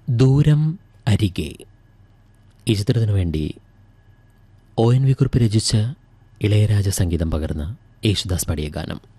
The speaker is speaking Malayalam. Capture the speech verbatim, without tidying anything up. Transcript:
ദൂരം അരികെ ഈ ചിത്രത്തിനു വേണ്ടി ഒ എൻ വി കുറിപ്പ് രചിച്ച ഇളയരാജ സംഗീതം പകർന്ന് യേശുദാസ് പാടിയ ഗാനം.